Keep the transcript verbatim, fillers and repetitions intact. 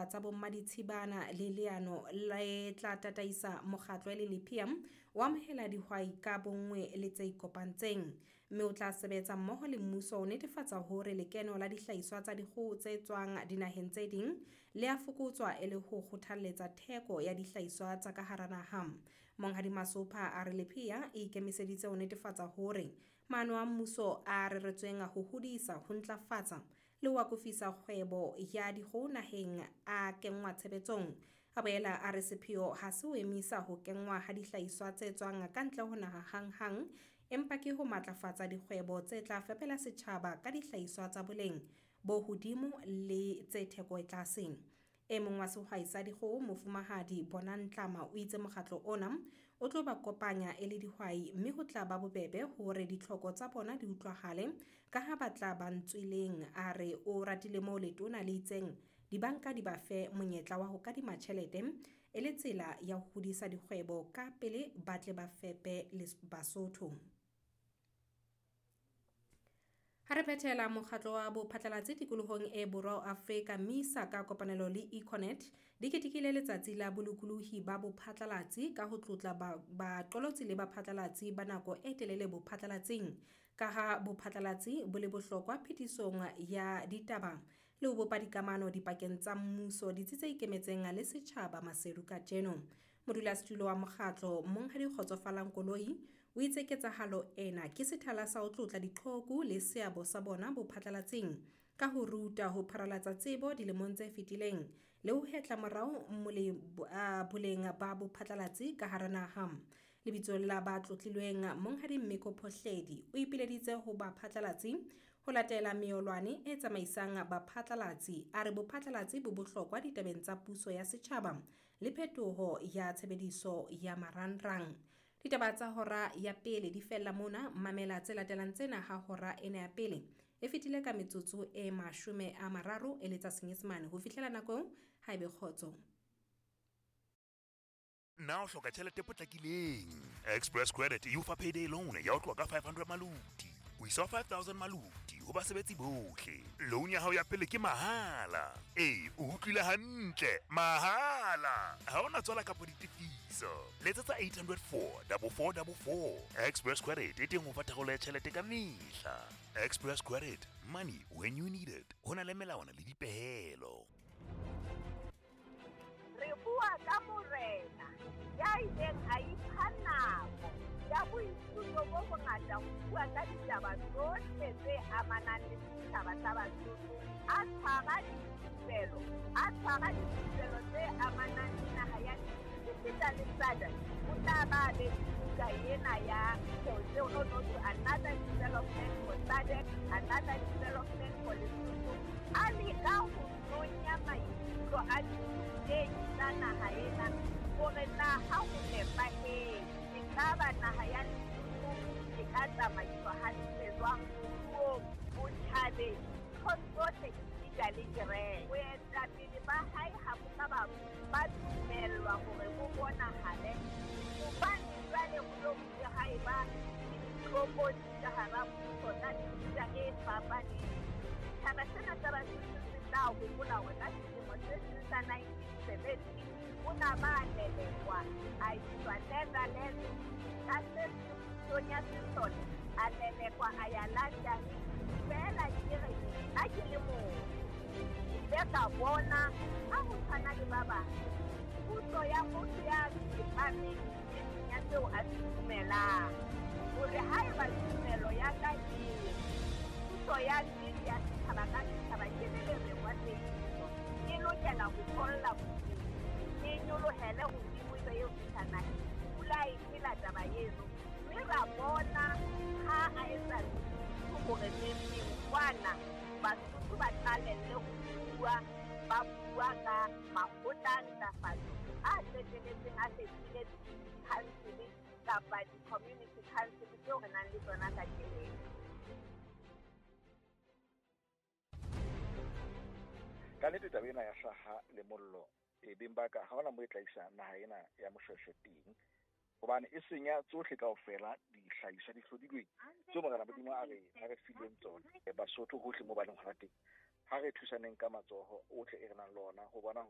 dihlopha tsa bommaditshibana le leano le tla tataisa mokgatlo le Lipia wa amohela dihwai ka bongwe le tse ikopantseng, mme o tla sebetsa mmoho le mmuso o netefatsa hore lekeno la dihlahiswa tsa dikgoho tse tswang dinaheng tse ding le a fokotswa e le ho kgothalletsa theko ya dihlahiswa tsa ka hara naha. Monghadi Masupa a re Lipia e ikemiseditse ho netefatsa hore maano a mmuso a reretsweng ho hodisa, ho ntlafatsa le ho akofisa kgwebo ya dikgoho naheng a kenngwa tshebetsong. A boela a re sepheo ha se ho emisa ho kenngwa ha dihlahiswa tse tswang ka ntle ho naha hanghang, empa ke ho matlafatsa dikgwebo tse tla fepela setjhaba ka dihlahiswa tsa boleng bo hodimo le tse theko e tlase. E mong wa sehwai sa dikgoho Mofumahadi Bonantlama o itse mokgatlo ona o tlo ba kopanya e le dihwai, mme ho tla ba bobebe hore ditlhoko tsa bona di utlwahale ka ha ba tla ba ntswileng. A re o ratile mo letona le itseng dibanka di ba fe monyetla wa ho kadima tjhelete e le tsela ya ho hodisa dikgwebo ka pele ba tle ba fepe le Basotho. Ha re phethela mokgatlo wa bophatlalatsi tikolohong e Borwa Afrika MISA ka kopanelo le Econet di ketekile letsatsi la bolokolohi ba bophatlalatsi ka ho tlotla baqolotsi le baphatlalatsi ba nako e telele bophatlalatsing, ka ha bophatlalatsi bo le bohlokwa phetisong ya ditaba le ho bopa dikamano dipakeng tsa mmuso, ditsi tse ikemetseng le setjhaba maseru ka tjeno. Modulasetulo wa mokgatlo Monghadi Kgotsofalang Koloi o itse ketsahalo ena ke sethala sa ho tlotla diqhoku le seabo sa bona bophatlalatsing ka ho ruta ho pharalatsa tsebo dilemong tse fetileng le ho hetla morao boleng ba bophatlalatsi ka hara naha. Lebitsong la ba tlotlilweng, Monghadi Mmeko Phohledi o ipileditse ho baphatlalatsi ho latela meolwane e tsamaisang baphatlalatsi. A re bophatlalatsi bo bohlokwa ditabeng tsa puso ya setjhaba le phetoho ya tshebediso ya marangrang. Ditaba tsa hora ya pele di fella mona. Mamela tse latelang tsena ha hora ena ya pele e fetile ka metsotso e mashome a mararo e le tsa Senyesemane ho fihlela nakong ha ebe kgotso. Now hloka tjhelete potlakileng. Express Credit e o fa payday loan ya ho tloha ka five hundred maluti o isa five thousand maluti ho basebetsi bohle. Loan ya hao ya pele ke mahala. Eh, o utlwile hantle, mahala. Ha ona tswala kapa ditefiso. Letsetsa eight hundred four four four four four. Express Credit e teng ho fa tharollo ya tjhelete ka mehla. Express Credit, money when you need it. Hona le melawana le dipehelo. Re bua ka morena ya ileng a ipha nako ya boithuto bo bongata ho bua ka ditaba tsohle tse amanang le setjhaba sa Basotho, a tshwara dithupelo a tshwara dithupelo tse amanang le naha ya Sipita le Sada. O tla ba le buka ena ya another development for Sadek, another development for Lesotho. A leka ho nonya maikutlo a diteng tsa naha ena hore na ha ho nepahetse e ka ba naha ya Lesotho e ka tsamaiswa hantle jwang puong, botjhabeng, tsohle esita le kereke. Boetapele ba hae ha bo ka ba ba dumellwa hore bo bonahale hobane jwale ho lokile haeba ditlhopotsi ka hara puso tsa mefuta e fapaneng. Ditjhaba tsena tsa Basotho se tla hopola hore ka selemo se seng sa nineteen seventy o na ba lelekwa a iswa Netherlands ka se Sonia Sisson a lelekwa a ya London. Fela ke re a ke le moo ile ka bona a ho tshwana le ba bang puso ya motho ya tsepameng ya tseo a se dumelang hore haeba tumelo ya ka ke puso ya nnete ya setjhaba ka setjhaba ke le lerengwa tsebiso e lokela ho tholla boteng e nyolohele hodimo ebe eo fihlanang pula e phela taba eno, mme ra bona ha a etsa hore neng kwana Basotho ba qalelle ho bua ba bua ka makgotla a ntlafatso a qetelletseng a fetile council kapa di-community council tseo re nang le tsona ka keleng. Ka nnete taba ena ya hlaha le mollo e beng ba ka ha hona mo e tlaisa naha ena ya Moshweshwe teng hobane e senya tsohle kaofela dihlahiswa di hlodilweng tseo Morena Modimo a re a re fileng tsona Basotho hohle mo ba leng hona teng. Ha re thusaneng ka matsoho ohle e re nang le ona ho bona